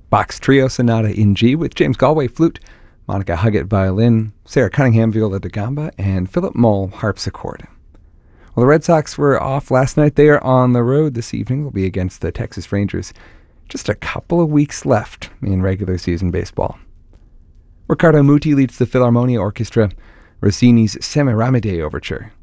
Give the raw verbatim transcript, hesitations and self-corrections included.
Bach's Trio Sonata in G with James Galway flute, Monica Huggett violin, Sarah Cunningham viola da gamba, and Philip Mull harpsichord. Well, the Red Sox were off last night. They are on the road this evening. They'll be against the Texas Rangers. Just a couple of weeks left in regular season baseball. Riccardo Muti leads the Philharmonia Orchestra, Rossini's Semiramide Overture,